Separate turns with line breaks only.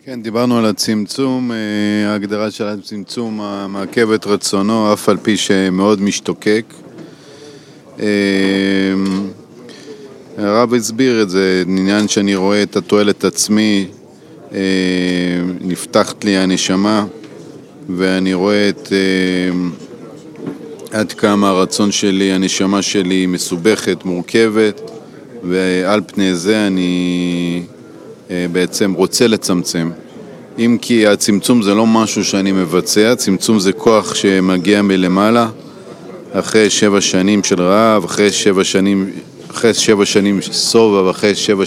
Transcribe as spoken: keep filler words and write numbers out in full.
כן, דיברנו על הצמצום, ההגדרה של הצמצום המעכב את רצונו, אף על פי שמאוד משתוקק. הרב הסביר את זה, עניין שאני רואה את התועלת עצמי, נפתחת לי הנשמה, ואני רואה את עד כמה הרצון שלי, הנשמה שלי מסובכת, מורכבת, ועל פני זה אני בעצם רוצה לצמצם. אם כי הצמצום זה לא משהו שאני מבצע, צמצום זה כוח שמגיע מלמעלה, אחרי שבע שנים של רעב, אחרי שבע שנים, אחרי שבע שנים סובה, ואחרי שבע